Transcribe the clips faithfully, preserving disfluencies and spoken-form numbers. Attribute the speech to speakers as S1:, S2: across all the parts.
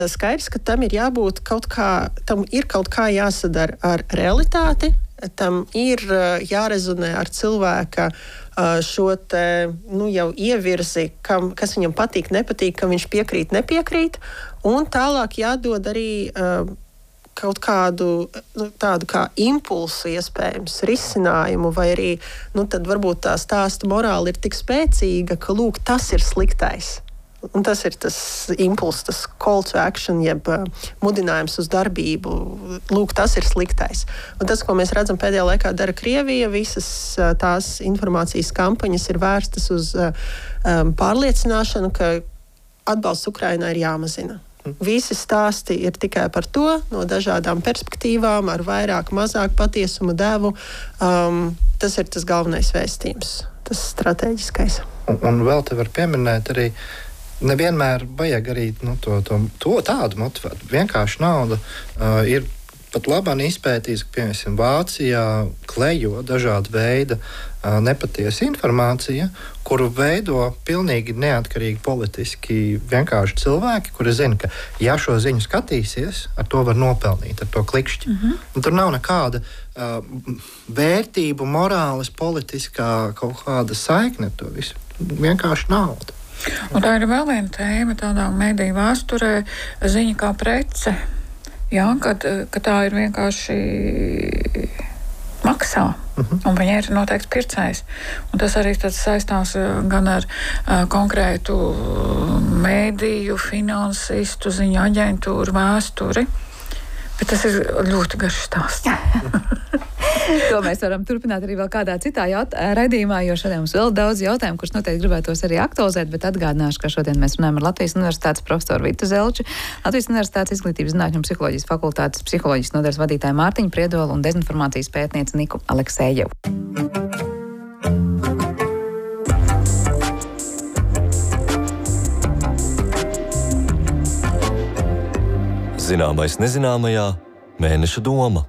S1: Skaidrs, ka tam ir jābūt kaut kā, tam ir kaut kā jāsadara ar realitāti, tam ir jārezonē ar cilvēka šo te, nu, jau ievirzi, kam, kas viņam patīk, nepatīk, kam viņš piekrīt, nepiekrīt, un tālāk jādod arī uh, kaut kādu nu, tādu kā impulsu iespējams, risinājumu, vai arī, nu, tad varbūt tā stāsta morāli ir tik spēcīga, ka, lūk, tas ir sliktais. Un tas ir tas impulss, tas call to action, jeb uh, mudinājums uz darbību. Lūk, tas ir sliktais. Un tas, ko mēs redzam pēdējā laikā dara Krievija, visas uh, tās informācijas kampaņas ir vērstas uz uh, um, pārliecināšanu, ka atbalsts Ukrainai ir jāmazina. Visi stāsti ir tikai par to, no dažādām perspektīvām, ar vairāk, mazāk patiesumu devu. Um, tas ir tas galvenais vēstījums, tas strateģiskais.
S2: Un, un vēl te var pieminēt arī, nevienmēr vajag arī nu, to, to, to tādu motivētu. Vienkārši nauda uh, ir pat labāk izpētīts, ka, piemēram, Vācijā klejo dažāda veida uh, nepatiesa informācija, kuru veido pilnīgi neatkarīgi politiski vienkārši cilvēki, kuri zina, ka, ja šo ziņu skatīsies, ar to var nopelnīt, ar to klikšķi. Mm-hmm. Un tur nav nekāda uh, vērtību, morāles, politiskā kaut kāda saikne ar to visu. Vienkārši nauda.
S3: Un tā ir vēl viena tēma tādā mediju vēsturē, ziņa kā prece. Jā, kad, kad tā ir vienkārši maksā, uh-huh. un viņa ir noteikts pircējs. Un tas arī saistās gan ar uh, konkrētu mediju, finansistu, ziņu aģentūru vēsturi. Bet tas ir ļoti garš stāsts.
S4: To mēs varam turpināt arī vēl kādā citā jaut- raidījumā, jo šodien mums vēl daudz jautājumu, kurus noteikti gribētos arī aktualizēt, bet atgādināšu, ka šodien mēs runājam ar Latvijas Universitātes profesoru Vitu Zelču, Latvijas Universitātes izglītības zinātņu un psiholoģijas fakultātes psiholoģijas nodaļas vadītāju Mārtiņu Priedolu un dezinformācijas pētnieci Niku Aleksējevu.
S5: Zināmais nezināmajā, mēneša doma.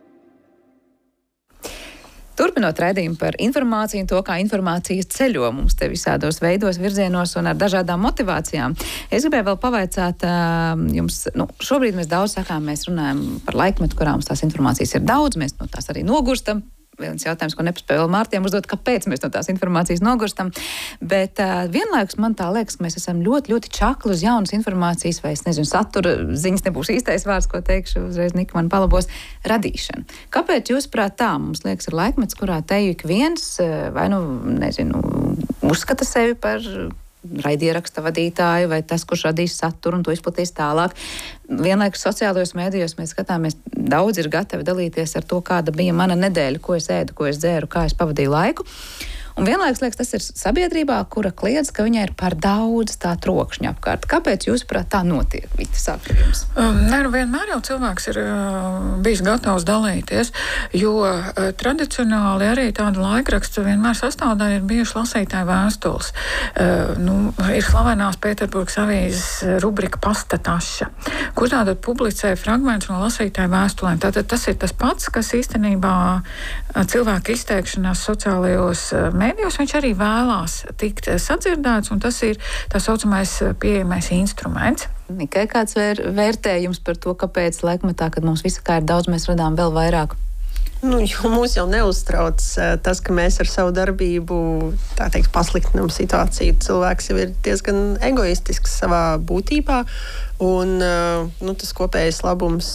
S4: Turpinot raidījumu par informāciju un to, kā informācija ceļo mums te visādos veidos, virzienos un ar dažādām motivācijām. Es gribēju vēl pavaicāt uh, jums, nu, šobrīd mēs daudz sakām, mēs runājam par laikmetu, kurā mums tās informācijas ir daudz, mēs no tās arī nogurstam. Viens jautājums, ko nepaspēju vēl Mārtiem uzdot, kāpēc mēs no tās informācijas nogurstam. Bet uh, vienlaikus man tā liekas, ka mēs esam ļoti, ļoti čakli uz jaunas informācijas, vai es nezinu, satura ziņas nebūs īstais vārds, ko teikšu, uzreiz Nika man palabos, radīšana. Kāpēc jūs prāt tā? Mums liekas, ir laikmets, kurā te ik viens, vai nu, nezinu, uzskata sevi par raidieraksta vadītāju vai tas, kurš radīs saturu un to izplatīs tālāk. Vienlaikus sociālajos mēdījos mēs skatāmies, daudz ir gatavi dalīties ar to, kāda bija mana nedēļa, ko es ēdu, ko es dzēru, kā es pavadīju laiku. Un vienlaikus, liekas, tas ir sabiedrībā, kura kliedz, ka viņai ir par daudz tā trokšņa apkārt. Kāpēc jūs prāt tā notiek? Vita, sāku jums.
S3: Um, ne, nu vienmēr jau cilvēks ir uh, bijis gatavs dalīties, jo uh, tradicionāli arī tāda laikraksta vienmēr sastāvdaļa ir bijuši lasītāju vēstules. Uh, nu, ir slavenās Pēterburgas avīzes rubrika Pastataša, kur tātad publicē fragmentus no lasītāju vēstulēm. Tātad tas ir tas pats, kas īstenībā uh, cilvēka izteikšanās sociālajos uh, mēdījos, viņš arī vēlās tikt sadzirdēts, un tas ir tā saucamais pieejamais instruments.
S4: Nikai, kāds vēr, vērtējums par to, kāpēc laikmetā, kad mums visa kā ir daudz, mēs radām vēl vairāk?
S1: Nu, jo mūs jau neuztrauc tas, ka mēs ar savu darbību, tā teikt, pasliktinām situāciju. Cilvēks jau ir diezgan egoistisks savā būtībā, un nu, tas kopējais labums,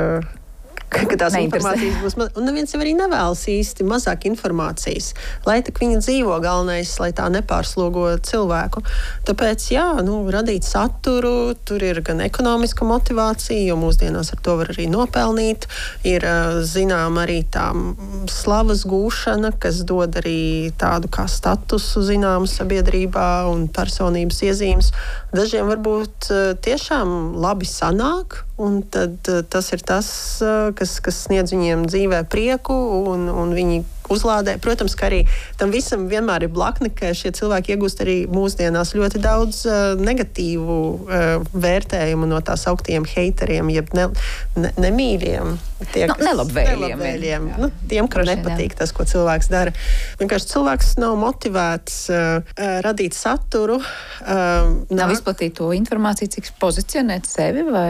S1: ka tās informācijas būs maz, un neviens jau arī nevēlas īsti mazāk informācijas, lai tak viņa dzīvo, galvenais, lai tā nepārslogo cilvēku. Tāpēc, jā, nu, radīt saturu, tur ir gan ekonomiska motivācija, jo mūsdienās ar to var arī nopelnīt, ir, zinām, arī tā slavas gūšana, kas dod arī tādu kā statusu zināmu sabiedrībā un personības iezīmes. Dažiem varbūt tiešām labi sanāk, un tad uh, tas ir tas, uh, kas, kas sniedz viņiem dzīvē prieku, un, un viņi uzlādē. Protams, ka arī tam visam vienmēr ir blakne, ka šie cilvēki iegūst arī mūsdienās ļoti daudz uh, negatīvu uh, vērtējumu no tās augtiem heiteriem, jeb ne, ne, nemīļiem. Tie,
S4: no, nelabvēliem.
S1: nelabvēliem. Nu, tiem, kam nepatīk tas, ko cilvēks dara. Vienkārši cilvēks nav motivēts uh, radīt saturu. Uh,
S4: nav izplatīt to informāciju, cik pozicionēt sevi vai